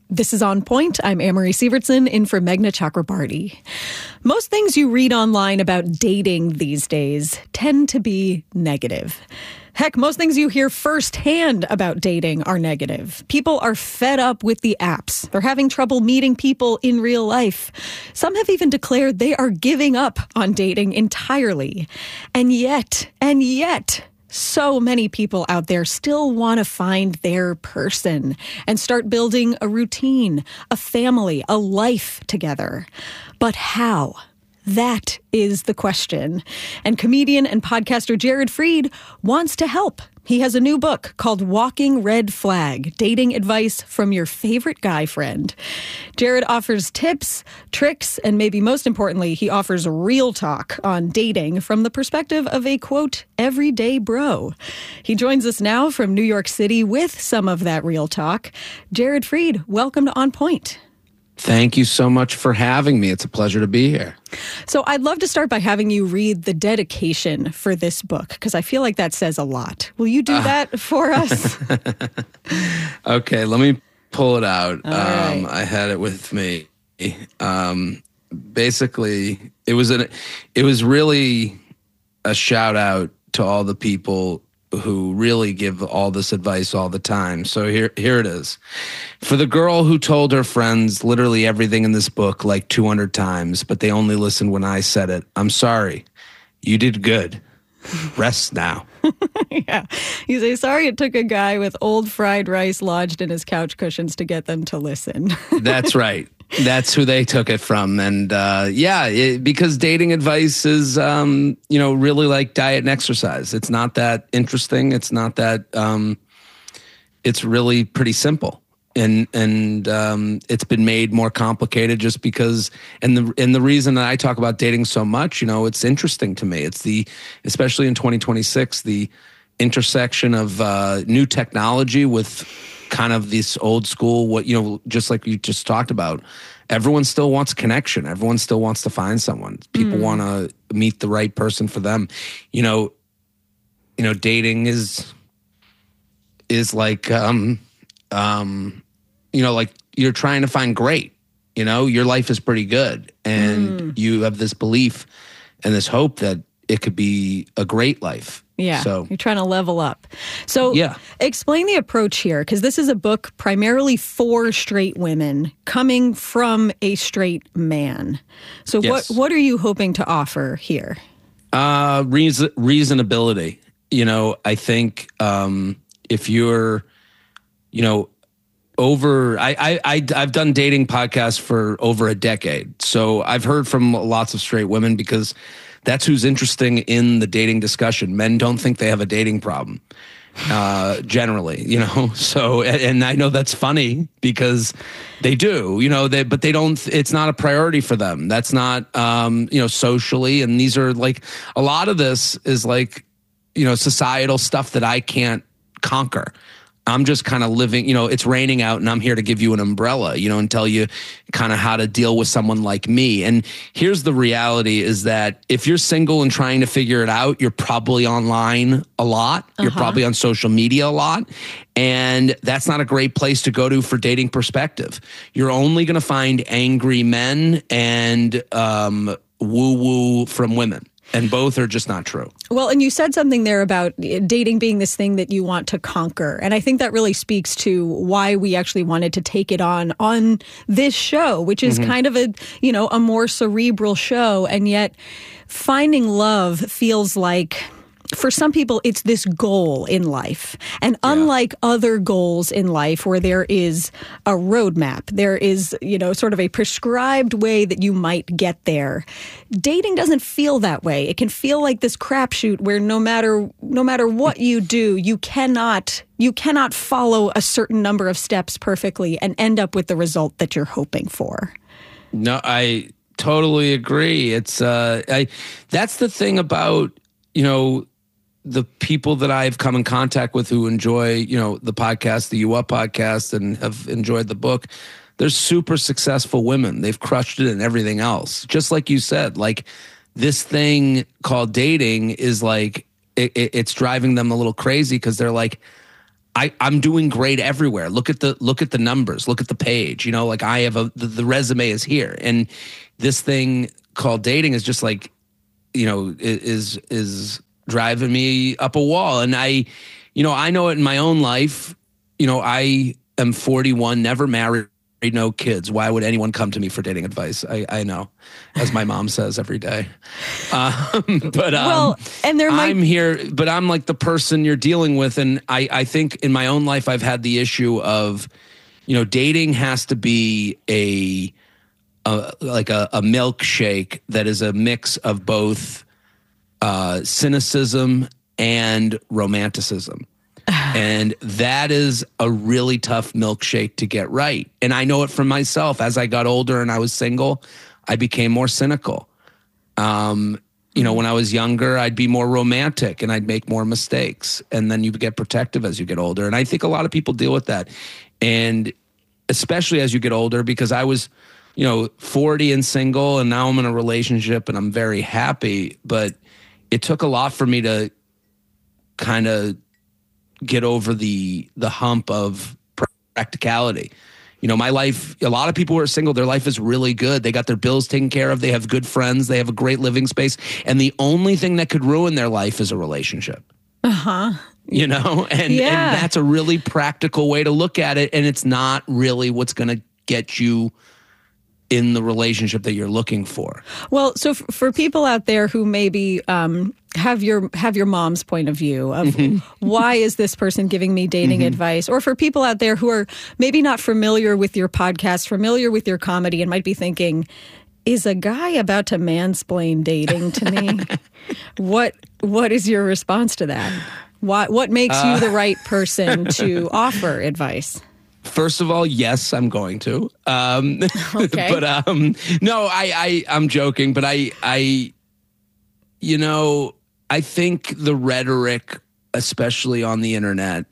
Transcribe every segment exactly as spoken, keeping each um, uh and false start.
This is On Point. I'm Amory Sievertson, in for Meghna Chakrabarty. Most things you read online about dating these days tend to be negative. Heck, most things you hear firsthand about dating are negative. People are fed up with the apps. They're having trouble meeting people in real life. Some have even declared they are giving up on dating entirely. And yet, and yet... so many people out there still want to find their person and start building a routine, a family, a life together. But how? That is the question. And comedian and podcaster Jared Freid wants to help. He has a new book called Walking Red Flag, Dating Advice from Your Favorite Guy Friend. Jared offers tips, tricks, and maybe most importantly, he offers real talk on dating from the perspective of a, quote, everyday bro. He joins us now from New York City with some of that real talk. Jared Freid, welcome to On Point. Thank you so much for having me. It's a pleasure to be here. So I'd love to start by having you read the dedication for this book, because I feel like that says a lot. Will you do uh, that for us? Okay, let me pull it out. Um, right. I had it with me. Um, basically, it was an, it was really a shout out to all the people who really give all this advice all the time. So here, here it is. For the girl who told her friends literally everything in this book like two hundred times, but they only listened when I said it, I'm sorry. You did good. Rest now. Yeah. You say, sorry it took a guy with old fried rice lodged in his couch cushions to get them to listen. That's right. That's who they took it from. And uh, yeah, it, because dating advice is, um, you know, really like diet and exercise. It's not that interesting. It's not that, um, it's really pretty simple. And and um, it's been made more complicated just because, and the and the reason that I talk about dating so much, you know, it's interesting to me. It's the, especially in twenty twenty-six, the intersection of uh, new technology with kind of this old school, what, you know, just like you just talked about, everyone still wants connection. Everyone still wants to find someone. People mm. want to meet the right person for them. You know, you know, dating is, is like, um, um, you know, like you're trying to find great, you know, your life is pretty good. And mm. you have this belief and this hope that it could be a great life. Yeah, so you're trying to level up. So yeah. Explain the approach here, because this is a book primarily for straight women coming from a straight man. So yes. what what are you hoping to offer here? Uh, reason, reasonability. You know, I think um, if you're, you know, over, I, I, I, I've done dating podcasts for over a decade. So I've heard from lots of straight women because that's who's interesting in the dating discussion. Men don't think they have a dating problem, uh, generally, you know? So, and I know that's funny because they do, you know, they, but they don't, it's not a priority for them. That's not, um, you know, socially. And these are like, a lot of this is like, you know, societal stuff that I can't conquer. I'm just kind of living, you know, it's raining out and I'm here to give you an umbrella, you know, and tell you kind of how to deal with someone like me. And here's the reality is that if you're single and trying to figure it out, you're probably online a lot. You're uh-huh. probably on social media a lot. And that's not a great place to go to for dating perspective. You're only going to find angry men and um, woo-woo from women. And both are just not true. Well, and you said something there about dating being this thing that you want to conquer. And I think that really speaks to why we actually wanted to take it on on this show, which is mm-hmm. kind of a, you know, a more cerebral show. And yet finding love feels like, for some people, it's this goal in life. And yeah. unlike other goals in life where there is a roadmap, there is, you know, sort of a prescribed way that you might get there, dating doesn't feel that way. It can feel like this crapshoot where no matter no matter what you do, you cannot you cannot follow a certain number of steps perfectly and end up with the result that you're hoping for. No, I totally agree. It's uh, I that's the thing about, you know, the people that I've come in contact with who enjoy, you know, the podcast, the U Up podcast, and have enjoyed the book, they're super successful women. They've crushed it and everything else. Just like you said, like this thing called dating is like, it, it, it's driving them a little crazy because they're like, I, I'm doing great everywhere. Look at the look at the numbers. Look at the page. You know, like I have a the, the resume is here, and this thing called dating is just like, you know, is is driving me up a wall. And I, you know, I know it in my own life. You know, I am forty-one, never married, no kids. Why would anyone come to me for dating advice? I, I know, as my mom says every day. Um, but um, well, and there might- I'm here, but I'm like the person you're dealing with. And I, I think in my own life, I've had the issue of, you know, dating has to be a, a like a, a milkshake that is a mix of both uh, cynicism and romanticism. And that is a really tough milkshake to get right. And I know it from myself. As I got older and I was single, I became more cynical. Um, you know, when I was younger, I'd be more romantic and I'd make more mistakes. And then you get protective as you get older. And I think a lot of people deal with that. And especially as you get older, because I was, you know, forty and single, and now I'm in a relationship and I'm very happy. But it took a lot for me to kind of get over the the hump of practicality. You know, my life, a lot of people who are single, their life is really good. They got their bills taken care of. They have good friends. They have a great living space. And the only thing that could ruin their life is a relationship. Uh-huh. You know, and, yeah. and that's a really practical way to look at it. And it's not really what's going to get you in the relationship that you're looking for. Well, so f- for people out there who maybe um, have your have your mom's point of view of mm-hmm. why is this person giving me dating mm-hmm. advice, or for people out there who are maybe not familiar with your podcast, familiar with your comedy, and might be thinking, is a guy about to mansplain dating to me? what what is your response to that? What what makes uh, you the right person to offer advice? First of all, yes, I'm going to. Um, okay. But um, no, I, I, I'm joking. But I, I, you know, I think the rhetoric, especially on the internet,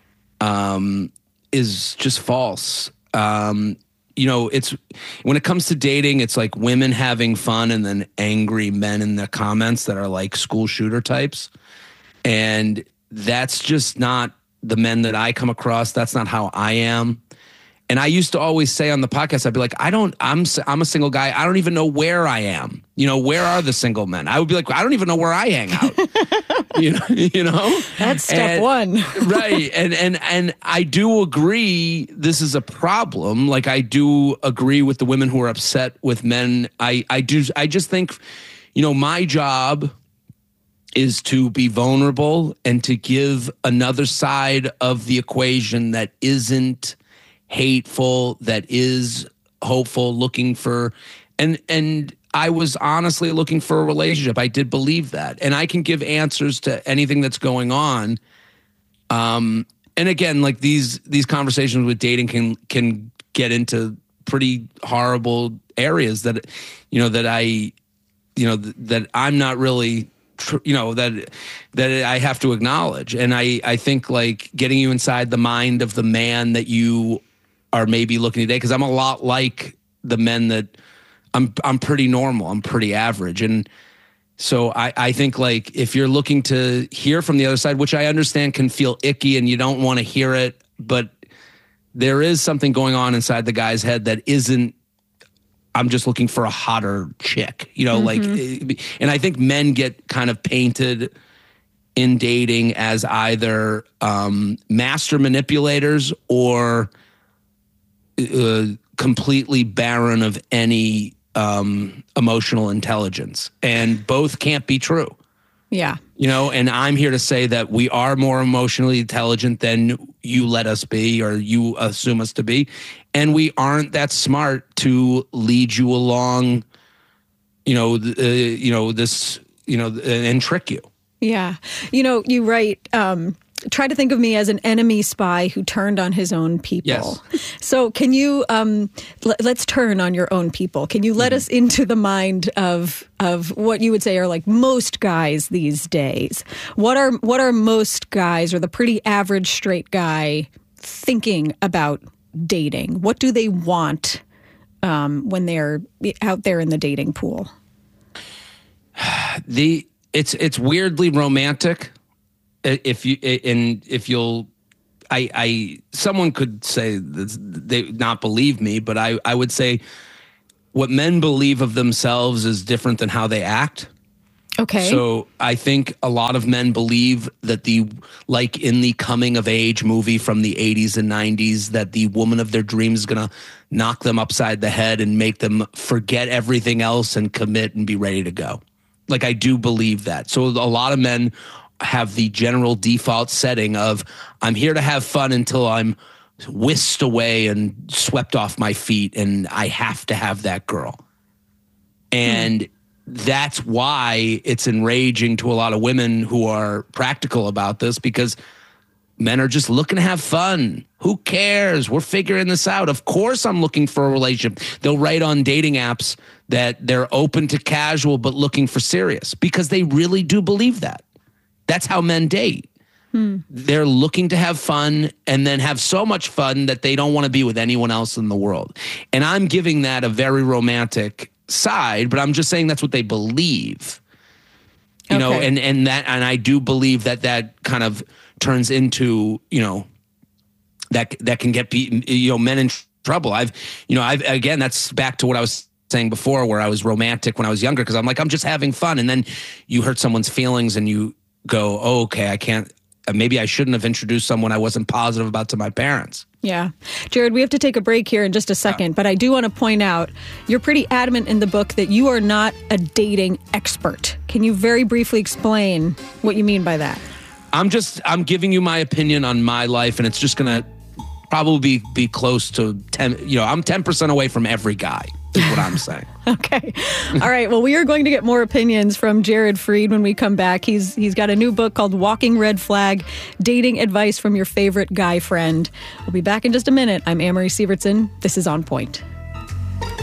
um, is just false. Um, you know, it's when it comes to dating, it's like women having fun and then angry men in the comments that are like school shooter types. And that's just not the men that I come across. That's not how I am. And I used to always say on the podcast, I'd be like, I don't, I'm, I'm a single guy. I don't even know where I am. You know, where are the single men? I would be like, I don't even know where I hang out. you know, you know, that's step and, one. right. And, and, and I do agree this is a problem. Like I do agree with the women who are upset with men. I, I do. I just think, you know, my job is to be vulnerable and to give another side of the equation that isn't hateful, that is hopeful, looking for, and and I was honestly looking for a relationship. I did believe that. And I can give answers to anything that's going on. Um, and again, like these these conversations with dating can can get into pretty horrible areas that, you know, that I, you know, th- that I'm not really you know, that that I have to acknowledge. And I, I think like getting you inside the mind of the man that you are maybe looking to date, because I'm a lot like the men that I'm I'm pretty normal. I'm pretty average. And so I, I think like if you're looking to hear from the other side, which I understand can feel icky and you don't want to hear it, but there is something going on inside the guy's head that isn't, I'm just looking for a hotter chick, you know, mm-hmm. like, and I think men get kind of painted in dating as either um, master manipulators or uh, completely barren of any um, emotional intelligence. And both can't be true. Yeah. You know, and I'm here to say that we are more emotionally intelligent than you let us be or you assume us to be. And we aren't that smart to lead you along, you know, uh, you know, this, you know, and trick you. Yeah. You know, you write, um, try to think of me as an enemy spy who turned on his own people. Yes. So can you, um, l- let's turn on your own people. Can you let mm-hmm. us into the mind of, of what you would say are like most guys these days? What are, what are most guys or the pretty average straight guy thinking about dating? What do they want, um, when they're out there in the dating pool? The, it's, it's weirdly romantic. If you, and if you'll, I, I someone could say this, they not believe me, but I, I would say what men believe of themselves is different than how they act. Okay. So I think a lot of men believe that the, like in the coming of age movie from the eighties and nineties, that the woman of their dreams is going to knock them upside the head and make them forget everything else and commit and be ready to go. Like, I do believe that. So a lot of men have the general default setting of, I'm here to have fun until I'm whisked away and swept off my feet, and I have to have that girl. And hmm. that's why it's enraging to a lot of women who are practical about this, because men are just looking to have fun. Who cares? We're figuring this out. Of course I'm looking for a relationship. They'll write on dating apps that they're open to casual but looking for serious, because they really do believe that. That's how men date. Hmm. They're looking to have fun and then have so much fun that they don't want to be with anyone else in the world. And I'm giving that a very romantic side, but I'm just saying that's what they believe. You okay. know, and, and that, and I do believe that that kind of turns into, you know, that, that can get, you know, men in trouble. I've, you know, I've, again, that's back to what I was saying before, where I was romantic when I was younger, because I'm like, I'm just having fun. And then you hurt someone's feelings and you go, oh, okay, I can't, maybe I shouldn't have introduced someone I wasn't positive about to my parents. Yeah. Jared, we have to take a break here in just a second, but I do want to point out, you're pretty adamant in the book that you are not a dating expert. Can you very briefly explain what you mean by that? I'm just, I'm giving you my opinion on my life, and it's just going to probably be, be close to ten, you know, I'm ten percent away from every guy, is what I'm saying. Okay. All right. Well, we are going to get more opinions from Jared Freid when we come back. He's he's got a new book called Walking Red Flag, Dating Advice from Your Favorite Guy Friend. We'll be back in just a minute. I'm Amory Sievertson. This is On Point.